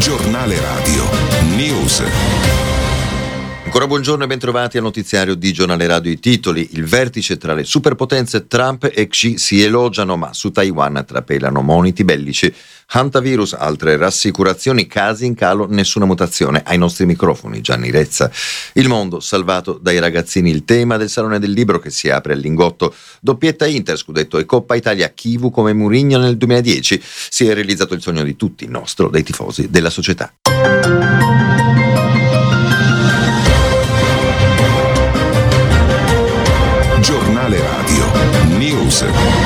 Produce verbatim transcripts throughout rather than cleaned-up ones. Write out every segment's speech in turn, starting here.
Giornale Radio News. Ancora buongiorno e bentrovati al notiziario di Giornale Radio. I titoli: il vertice tra le superpotenze, Trump e Xi si elogiano ma su Taiwan trapelano moniti bellici. Hantavirus, altre rassicurazioni, casi in calo, nessuna mutazione. Ai nostri microfoni Gianni Rezza. Il mondo salvato dai ragazzini, il tema del Salone del Libro che si apre al Lingotto. Doppietta Inter, scudetto e Coppa Italia, Chivu come Mourinho nel duemiladieci. Si è realizzato il sogno di tutti, nostro, dei tifosi, della società. Giornale Radio News.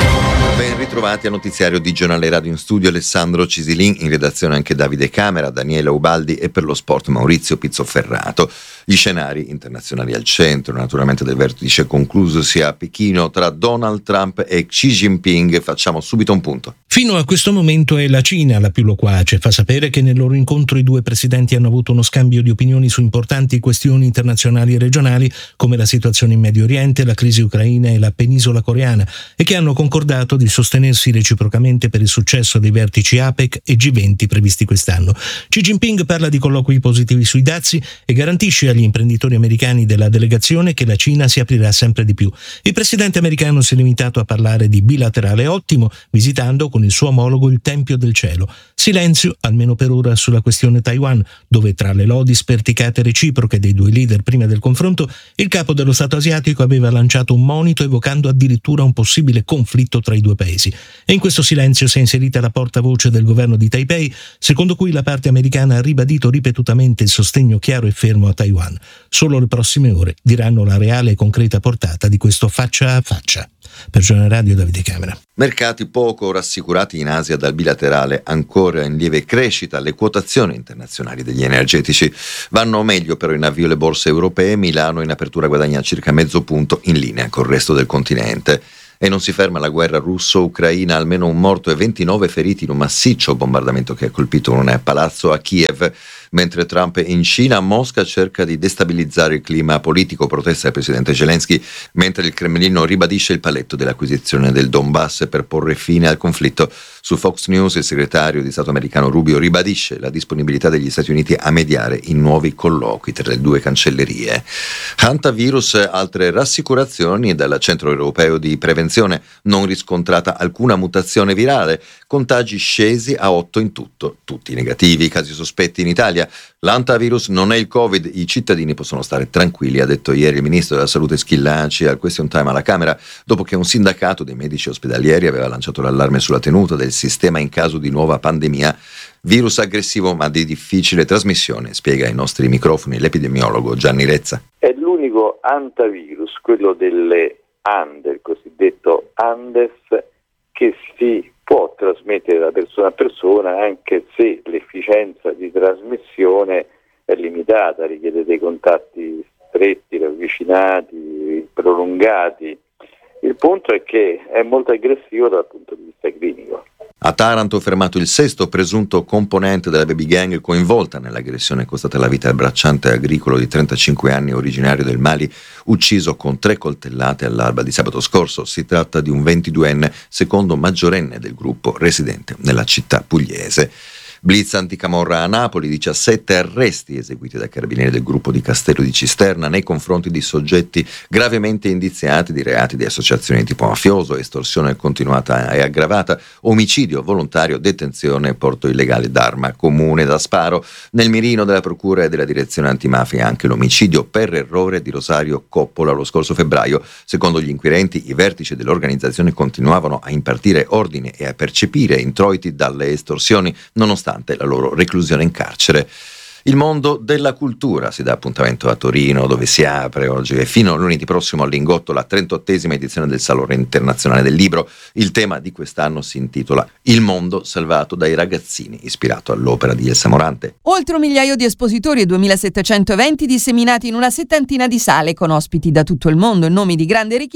Ben ritrovati al notiziario di Giornale Radio. In studio Alessandro Cisilin, in redazione anche Davide Camera, Daniela Ubaldi e per lo sport Maurizio Pizzoferrato. Gli scenari internazionali al centro naturalmente del vertice conclusosi a Pechino tra Donald Trump e Xi Jinping. Facciamo subito un punto. Fino a questo momento è la Cina la più loquace. Fa sapere che nel loro incontro i due presidenti hanno avuto uno scambio di opinioni su importanti questioni internazionali e regionali come la situazione in Medio Oriente, la crisi ucraina e la penisola coreana, e che hanno concordato di sostenersi reciprocamente per il successo dei vertici APEC e G venti previsti quest'anno. Xi Jinping parla di colloqui positivi sui dazi e garantisce agli imprenditori americani della delegazione che la Cina si aprirà sempre di più. Il presidente americano si è limitato a parlare di bilaterale ottimo, visitando con il suo omologo il Tempio del Cielo. Silenzio, almeno per ora, sulla questione Taiwan, dove tra le lodi sperticate reciproche dei due leader prima del confronto, il capo dello Stato asiatico aveva lanciato un monito evocando addirittura un possibile conflitto tra i due paesi. E in questo silenzio si è inserita la portavoce del governo di Taipei, secondo cui la parte americana ha ribadito ripetutamente il sostegno chiaro e fermo a Taiwan. Solo le prossime ore diranno la reale e concreta portata di questo faccia a faccia. Per Giornale Radio, Davide Camera. Mercati poco rassicurati in Asia dal bilaterale ancora in lieve crescita. Le quotazioni internazionali degli energetici vanno meglio però in avvio le borse europee. Milano in apertura guadagna circa mezzo punto in linea col resto del continente. E non si ferma la guerra russo-ucraina, almeno un morto e ventinove feriti in un massiccio bombardamento che ha colpito un palazzo a Kiev. Mentre Trump in Cina, Mosca cerca di destabilizzare il clima politico, protesta il presidente Zelensky, mentre il Cremlino ribadisce il paletto dell'acquisizione del Donbass per porre fine al conflitto. Su Fox News il segretario di Stato americano Rubio ribadisce la disponibilità degli Stati Uniti a mediare in nuovi colloqui tra le due cancellerie. Hantavirus, altre rassicurazioni dal Centro Europeo di Prevenzione, non riscontrata alcuna mutazione virale, contagi scesi a otto in tutto, tutti negativi, casi sospetti in Italia. L'hantavirus non è il Covid, i cittadini possono stare tranquilli, ha detto ieri il ministro della Salute Schillaci al Question Time alla Camera, dopo che un sindacato dei medici ospedalieri aveva lanciato l'allarme sulla tenuta del sistema in caso di nuova pandemia. Virus aggressivo ma di difficile trasmissione, spiega ai nostri microfoni l'epidemiologo Gianni Rezza. È l'unico hantavirus, quello delle Ande, il cosiddetto Andes, che si può trasmettere da persona a persona, anche se l'efficienza di trasmissione è limitata, richiede dei contatti stretti, ravvicinati, prolungati. Il punto è che è molto aggressivo dal punto di vista clinico. A Taranto fermato il sesto presunto componente della baby gang coinvolta nell'aggressione costata la vita al bracciante agricolo di trentacinque anni originario del Mali, ucciso con tre coltellate all'alba di sabato scorso. Si tratta di un ventiduenne, secondo maggiorenne del gruppo, residente nella città pugliese. Blitz anticamorra a Napoli, diciassette arresti eseguiti dai carabinieri del gruppo di Castello di Cisterna nei confronti di soggetti gravemente indiziati di reati di associazione di tipo mafioso, estorsione continuata e aggravata, omicidio volontario, detenzione e porto illegale d'arma comune da sparo. Nel mirino della procura e della direzione antimafia anche l'omicidio per errore di Rosario Coppola lo scorso febbraio. Secondo gli inquirenti, i vertici dell'organizzazione continuavano a impartire ordine e a percepire introiti dalle estorsioni, nonostante la loro reclusione in carcere. Il mondo della cultura si dà appuntamento a Torino, dove si apre oggi e fino a lunedì prossimo al Lingotto la trentottesima edizione del Salone Internazionale del Libro. Il tema di quest'anno si intitola Il mondo salvato dai ragazzini, ispirato all'opera di Elsa Morante. Oltre un migliaio di espositori e duemilasettecento eventi disseminati in una settantina di sale con ospiti da tutto il mondo e nomi di grande richiamo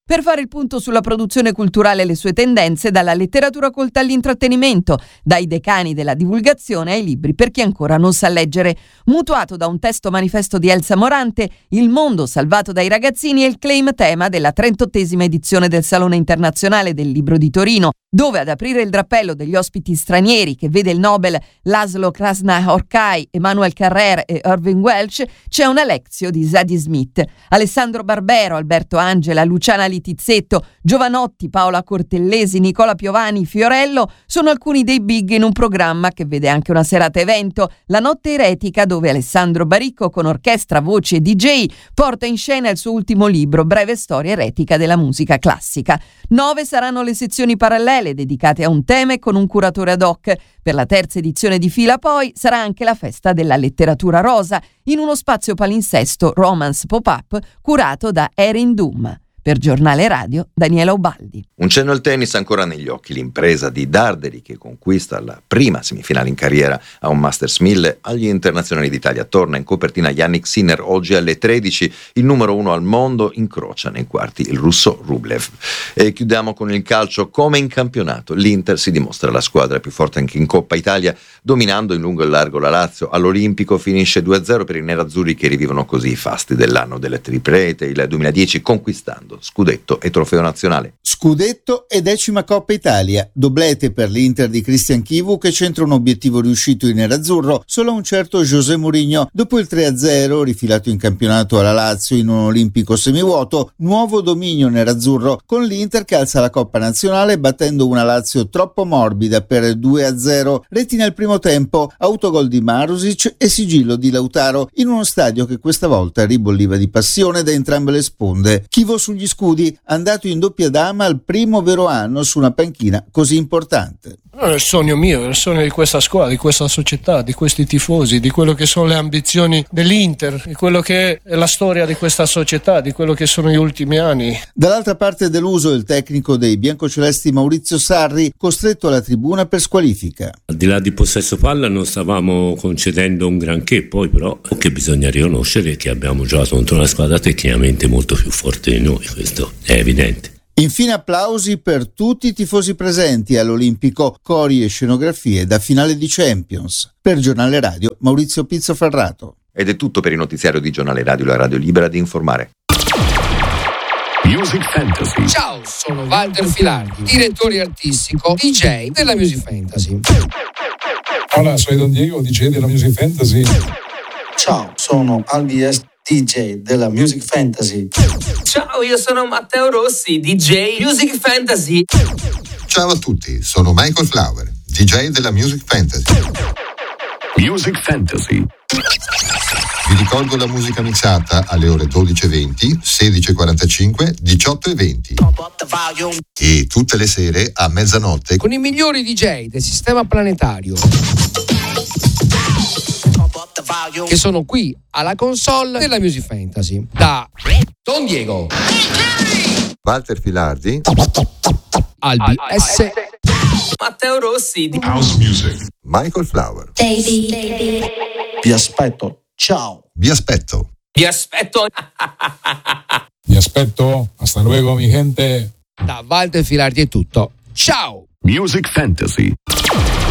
per fare il punto sulla produzione culturale e le sue tendenze, dalla letteratura colta all'intrattenimento, dai decani della divulgazione ai libri per chi ancora non sa leggere. Mutuato da un testo manifesto di Elsa Morante, Il mondo salvato dai ragazzini è il claim tema della trentottesima edizione del Salone Internazionale del Libro di Torino, dove ad aprire il drappello degli ospiti stranieri, che vede il Nobel Laszlo Krasznahorkai, Emmanuel Carrère e Irving Welsh, c'è una lezione di Zadie Smith. Alessandro Barbero, Alberto Angela, Luciana Litizzetto, Giovanotti, Paola Cortellesi, Nicola Piovani, Fiorello sono alcuni dei big in un programma che vede anche una serata evento, La Notte Eretica, dove Alessandro Baricco, con orchestra, voci e D J, porta in scena il suo ultimo libro, Breve storia eretica della musica classica. Nove saranno le sezioni parallele dedicate a un tema e con un curatore ad hoc. Per la terza edizione di fila poi sarà anche la festa della letteratura rosa, in uno spazio palinsesto Romance Pop-Up curato da Erin Doom. Per Giornale Radio, Daniela Ubaldi. Un cenno al tennis ancora negli occhi, l'impresa di Darderi che conquista la prima semifinale in carriera a un Masters mille agli internazionali d'Italia. Torna in copertina Yannick Sinner oggi alle tredici, il numero uno al mondo incrocia nei quarti il russo Rublev. E chiudiamo con il calcio. Come in campionato l'Inter si dimostra la squadra più forte anche in Coppa Italia, dominando in lungo e largo la Lazio. All'Olimpico finisce due a zero per i nerazzurri che rivivono così i fasti dell'anno delle triplete, il duemiladieci, conquistando scudetto e trofeo nazionale. Scudetto e decima Coppa Italia, doblete per l'Inter di Christian Chivu che centra un obiettivo riuscito in nerazzurro solo a un certo José Mourinho. Dopo il tre a zero rifilato in campionato alla Lazio in un olimpico semivuoto, nuovo dominio nerazzurro con l'Inter che alza la Coppa Nazionale battendo una Lazio troppo morbida per due a zero. Reti nel primo tempo, autogol di Marusic e sigillo di Lautaro in uno stadio che questa volta ribolliva di passione da entrambe le sponde. Chivu sugli scudi, andato in doppia dama al primo vero anno su una panchina così importante. È il sogno mio, è il sogno di questa squadra, di questa società, di questi tifosi, di quello che sono le ambizioni dell'Inter, di quello che è la storia di questa società, di quello che sono gli ultimi anni. Dall'altra parte dell'uso il tecnico dei biancocelesti Maurizio Sarri, costretto alla tribuna per squalifica. Al di là di possesso palla non stavamo concedendo un granché, poi però che bisogna riconoscere che abbiamo giocato contro una squadra tecnicamente molto più forte di noi, questo è evidente. Infine applausi per tutti i tifosi presenti all'Olimpico, cori e scenografie da finale di Champions. Per Giornale Radio, Maurizio Pizzo Ferrato. Ed è tutto per il notiziario di Giornale Radio, la radio libera di informare. Music Fantasy. Ciao, sono Walter Filardi, direttore artistico D J della Music Fantasy. Hola, soy Don Diego, D J della Music Fantasy. Ciao, sono Albi Est, D J della Music Fantasy. Ciao, io sono Matteo Rossi, D J Music Fantasy. Ciao a tutti, sono Michael Flower, D J della Music Fantasy. Music Fantasy. Vi ricordo la musica mixata alle ore dodici e venti, sedici e quarantacinque, diciotto e venti. E tutte le sere a mezzanotte con i migliori D J del sistema planetario, che sono qui alla console della Music Fantasy. Da Don Diego, Walter Filardi, Albi S, Matteo Rossi, House Music, Michael Flower. Baby, baby. Vi aspetto, ciao. Vi aspetto. Vi aspetto. Vi aspetto, hasta luego mi gente. Da Walter Filardi è tutto, ciao. Music Fantasy.